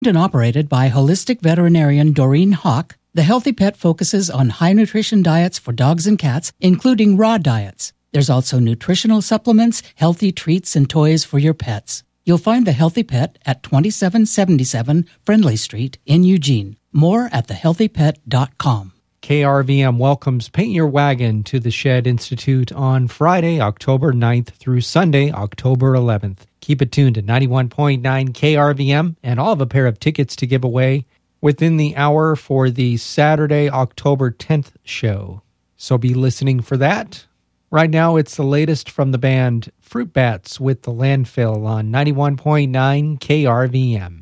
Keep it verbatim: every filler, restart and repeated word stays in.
And operated by holistic veterinarian Doreen Hawk, The Healthy Pet focuses on high nutrition diets for dogs and cats, including raw diets. There's also nutritional supplements, healthy treats, and toys for your pets. You'll find The Healthy Pet at twenty-seven seventy-seven Friendly Street in Eugene. More at the healthy pet dot com. K R V M welcomes Paint Your Wagon to the Shed Institute on Friday, October ninth through Sunday, October eleventh. Keep it tuned to ninety-one point nine K R V M, and I'll have a pair of tickets to give away within the hour for the Saturday, October tenth show. So be listening for that. Right now, it's the latest from the band Fruit Bats with The Landfill on ninety-one point nine K R V M.